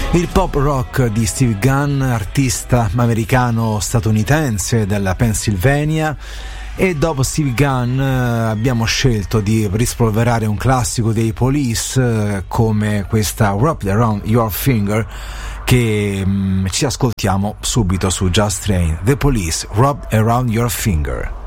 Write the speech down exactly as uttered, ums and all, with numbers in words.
Il pop rock di Steve Gunn, artista americano-statunitense della Pennsylvania. E dopo Steve Gunn eh, abbiamo scelto di rispolverare un classico dei Police eh, come questa Wrapped Around Your Finger, che mm, ci ascoltiamo subito su Just Train. The Police, Wrapped Around Your Finger.